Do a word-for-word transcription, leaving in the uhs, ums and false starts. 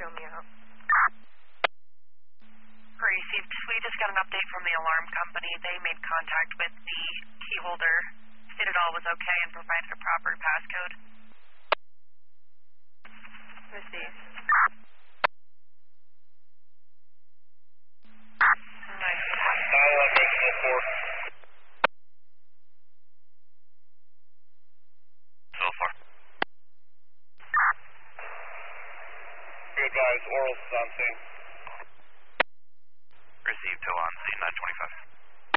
show me out. Received. We just got an update from the alarm company. They made contact with the key holder, stated all was okay, and provided a proper passcode. Received. Nice. So far. Good advise, oral on scene. Received, tow on scene nine twenty-five.